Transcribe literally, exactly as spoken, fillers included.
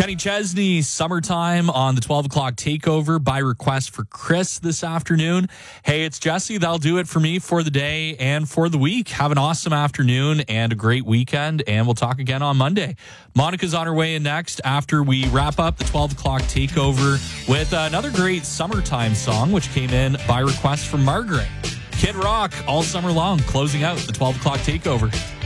Kenny Chesney, Summertime on the twelve o'clock takeover by request for Chris this afternoon. Hey, it's Jesse. That'll do it for me for the day and for the week. Have an awesome afternoon and a great weekend, and we'll talk again on Monday. Monica's on her way in next after we wrap up the twelve o'clock takeover with another great Summertime song, which came in by request from Margaret. Kid Rock all summer long, closing out the twelve o'clock takeover.